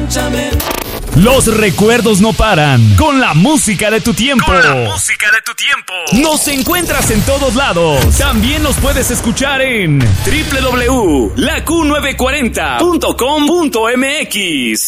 escúchame. Los recuerdos no paran. Con la música de tu tiempo. Nos encuentras en todos lados. También nos puedes escuchar en www.laQ940.com.mx.